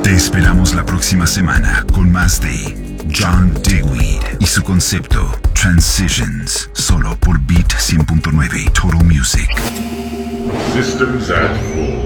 Te esperamos la próxima semana con más de John Digweed y su concepto Transitions, solo por Beat 100.9 Total Music. Systems at full.